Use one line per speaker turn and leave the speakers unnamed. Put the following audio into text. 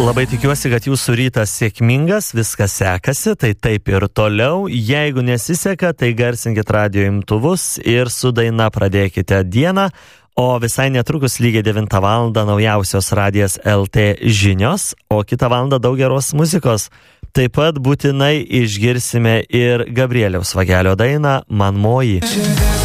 Labai tikiuosi, kad jūsų rytas sėkmingas, viskas sekasi, tai taip ir toliau. Jeigu nesiseka, tai garsinkit radio imtuvus ir su daina pradėkite dieną. O visai netrukus lygiai 9 valandą naujausios radijas LT žinios, o kitą valandą daug geros muzikos. Taip pat būtinai išgirsime ir Gabrieliaus Vagelio dainą Man moji.